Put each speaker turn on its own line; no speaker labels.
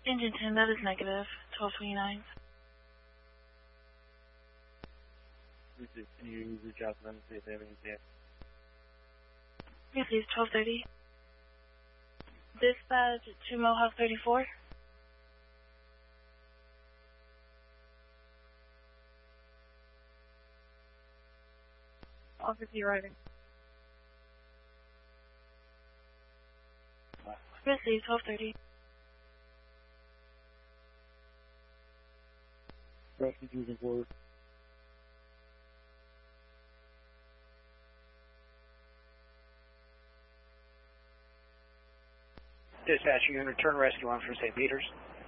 Engine 10, that is negative. 1229.
Can you reach out to them and see if they have anything?
Yes, please, 1230. Dispatch to Mohawk 34. Officer arriving. Received, 1230.
Rescue moving forward.
Dispatch, you can return rescue on from St. Peter's.